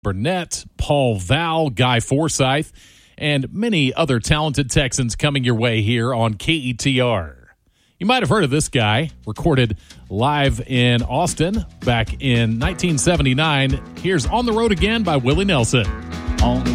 Burnett, Paul Val, Guy Forsyth, and many other talented Texans coming your way here on KETR. You might have heard of this guy, recorded live in Austin back in 1979. Here's On the Road Again by Willie Nelson. On